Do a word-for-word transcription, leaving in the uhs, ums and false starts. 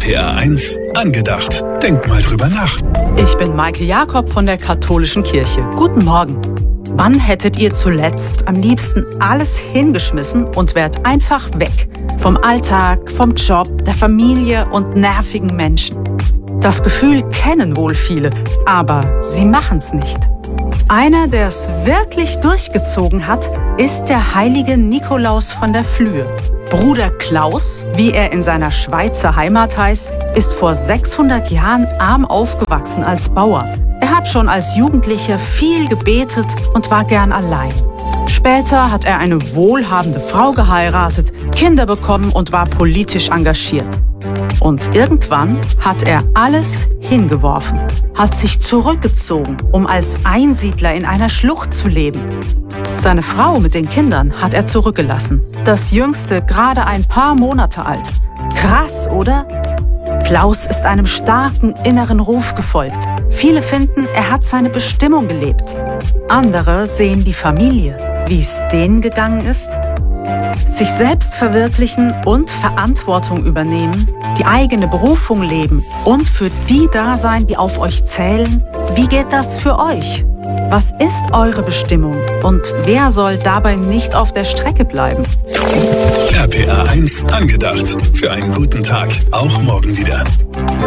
P R eins angedacht. Denk mal drüber nach. Ich bin Maike Jakob von der Katholischen Kirche. Guten Morgen. Wann hättet ihr zuletzt am liebsten alles hingeschmissen und wärt einfach weg? Vom Alltag, vom Job, der Familie und nervigen Menschen. Das Gefühl kennen wohl viele, aber sie machen's nicht. Einer, der es wirklich durchgezogen hat, ist der heilige Nikolaus von der Flühe. Bruder Klaus, wie er in seiner Schweizer Heimat heißt, ist vor sechshundert Jahren arm aufgewachsen als Bauer. Er hat schon als Jugendlicher viel gebetet und war gern allein. Später hat er eine wohlhabende Frau geheiratet, Kinder bekommen und war politisch engagiert. Und irgendwann hat er alles hingeworfen, hat sich zurückgezogen, um als Einsiedler in einer Schlucht zu leben. Seine Frau mit den Kindern hat er zurückgelassen, das jüngste gerade ein paar Monate alt. Krass, oder? Klaus ist einem starken inneren Ruf gefolgt. Viele finden, er hat seine Bestimmung gelebt. Andere sehen die Familie, wie es denen gegangen ist. Sich selbst verwirklichen und Verantwortung übernehmen, die eigene Berufung leben und für die da sein, die auf euch zählen. Wie geht das für euch? Was ist eure Bestimmung und wer soll dabei nicht auf der Strecke bleiben? R P R eins angedacht. Für einen guten Tag. Auch morgen wieder.